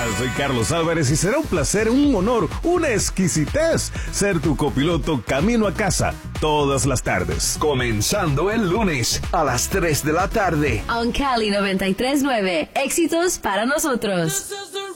Soy Carlos Álvarez y será un placer, un honor, una exquisitez ser tu copiloto camino a casa todas las tardes. Comenzando el lunes a las 3 de la tarde. On Cali 93.9. Éxitos para nosotros.